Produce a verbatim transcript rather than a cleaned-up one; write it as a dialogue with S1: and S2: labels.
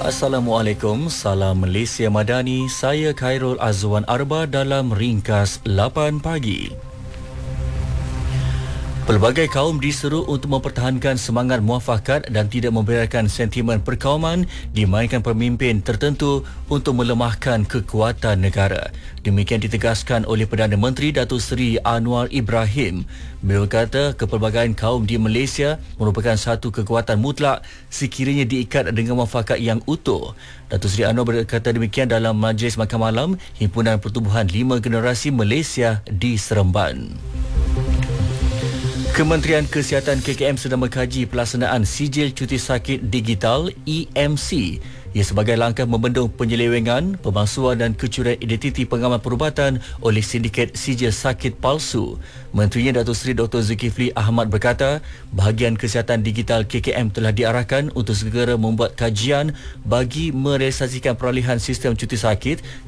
S1: Assalamualaikum, salam Malaysia Madani. Saya Khairul Azwan Arba dalam Ringkas lapan pagi. Pelbagai kaum diseru untuk mempertahankan semangat muafakat dan tidak membiarkan sentimen perkauman dimainkan pemimpin tertentu untuk melemahkan kekuatan negara. Demikian ditegaskan oleh Perdana Menteri Datuk Seri Anwar Ibrahim. Beliau kata kepelbagaian kaum di Malaysia merupakan satu kekuatan mutlak sekiranya diikat dengan muafakat yang utuh. Datuk Seri Anwar berkata demikian dalam Majlis Makan Malam Himpunan Pertubuhan Lima Generasi Malaysia di Seremban. Kementerian Kesihatan K K M sedang mengkaji pelaksanaan Sijil Cuti Sakit Digital E M C ia sebagai langkah membendung penyelewengan, pemalsuan dan kecurian identiti pengamal perubatan oleh sindiket sijil sakit palsu. Menterinya Datuk Seri Doktor Zulkifli Ahmad berkata, bahagian kesihatan digital K K M telah diarahkan untuk segera membuat kajian bagi merealisasikan peralihan sistem cuti sakit